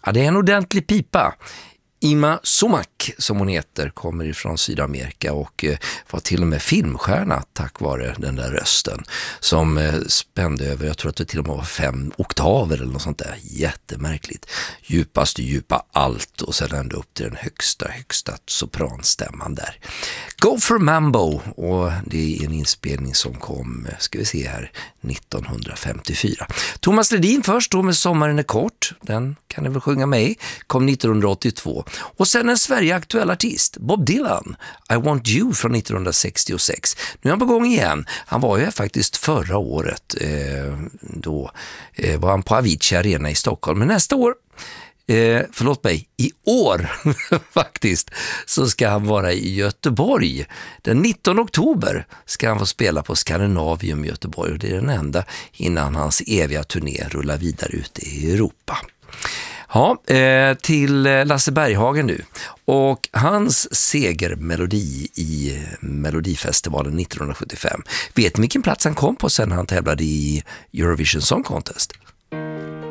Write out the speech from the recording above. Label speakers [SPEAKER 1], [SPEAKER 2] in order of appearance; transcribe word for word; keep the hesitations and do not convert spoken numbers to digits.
[SPEAKER 1] Ja, det är en ordentlig pipa. Ima Sumac, som hon heter, kommer ifrån Sydamerika och eh, var till och med filmstjärna tack vare den där rösten som eh, spände över, jag tror att det till och med var fem oktaver eller något sånt där. Jättemärkligt. Djupast djupa allt och sen ända upp till den högsta, högsta sopranstämman där. Go for Mambo, och det är en inspelning som kom, ska vi se här, nittonhundrafemtiofyra. Thomas Ledin först då med Sommaren är kort, den kan ni väl sjunga med i, kom nittonhundraåttiotvå. Och sen en Sverige-aktuell artist, Bob Dylan, I Want You från nittonhundrasextiosex. Nu är han på gång igen. Han var ju faktiskt förra året, eh, då eh, var han på Avicii Arena i Stockholm. Men nästa år, eh, förlåt mig, i år faktiskt, så ska han vara i Göteborg. Den nittonde oktober ska han få spela på Scandinavium i Göteborg, och det är den enda innan hans eviga turné rullar vidare ute i Europa. Ja, eh, till Lasse Berghagen nu. Och hans segermelodi i Melodifestivalen nittonhundrasjuttiofem. Vet ni vilken plats han kom på sen han tävlade i Eurovision Song Contest?